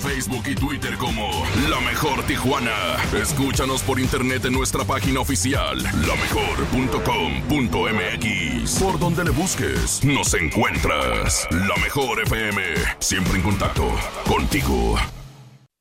Facebook y Twitter como La Mejor Tijuana. Escúchanos por internet en nuestra página oficial, lamejor.com.mx. Por donde le busques, nos encuentras. La Mejor FM, siempre en contacto contigo.